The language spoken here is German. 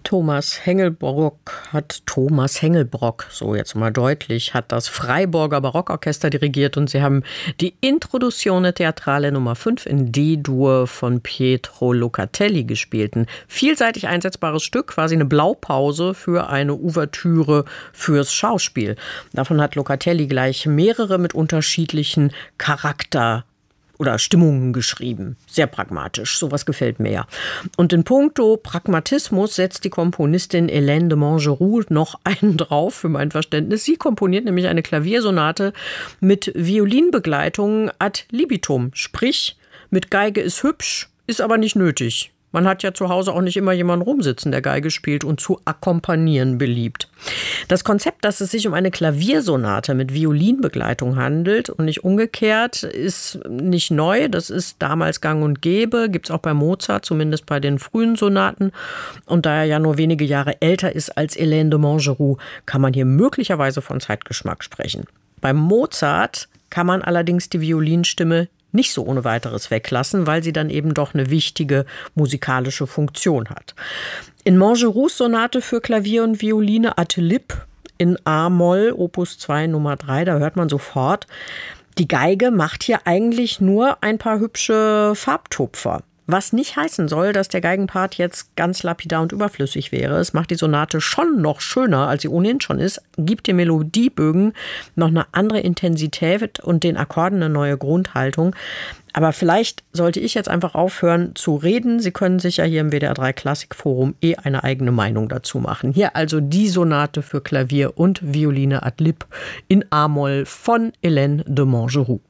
Thomas Hengelbrock, so jetzt mal deutlich, hat das Freiburger Barockorchester dirigiert und sie haben die Introduzione Teatrale Nummer 5 in D-Dur von Pietro Locatelli gespielt. Ein vielseitig einsetzbares Stück, quasi eine Blaupause für eine Ouvertüre fürs Schauspiel. Davon hat Locatelli gleich mehrere mit unterschiedlichen Charakter oder Stimmungen geschrieben. Sehr pragmatisch, sowas gefällt mir ja. Und in puncto Pragmatismus setzt die Komponistin Hélène de Montgeroux noch einen drauf, für mein Verständnis. Sie komponiert nämlich eine Klaviersonate mit Violinbegleitung ad libitum. Sprich, mit Geige ist hübsch, ist aber nicht nötig. Man hat ja zu Hause auch nicht immer jemanden rumsitzen, der Geige spielt und zu akkompanieren beliebt. Das Konzept, dass es sich um eine Klaviersonate mit Violinbegleitung handelt und nicht umgekehrt, ist nicht neu. Das ist damals gang und gäbe, gibt es auch bei Mozart, zumindest bei den frühen Sonaten. Und da er ja nur wenige Jahre älter ist als Hélène de Montgeroux, kann man hier möglicherweise von Zeitgeschmack sprechen. Beim Mozart kann man allerdings die Violinstimme nicht so ohne weiteres weglassen, weil sie dann eben doch eine wichtige musikalische Funktion hat. In Montgeroux Sonate für Klavier und Violine ad lib in A-Moll, Opus 2 Nummer 3, da hört man sofort, die Geige macht hier eigentlich nur ein paar hübsche Farbtupfer. Was nicht heißen soll, dass der Geigenpart jetzt ganz lapidar und überflüssig wäre. Es macht die Sonate schon noch schöner, als sie ohnehin schon ist, gibt den Melodiebögen noch eine andere Intensität und den Akkorden eine neue Grundhaltung. Aber vielleicht sollte ich jetzt einfach aufhören zu reden. Sie können sich ja hier im WDR 3 Klassikforum eine eigene Meinung dazu machen. Hier also die Sonate für Klavier und Violine ad lib in A-Moll von Hélène de Montgeroux.